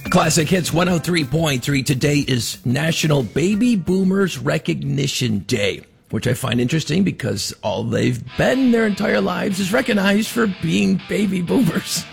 Classic Hits 103.3. Today is National Baby Boomers Recognition Day, which I find interesting because all they've been their entire lives is recognized for being baby boomers.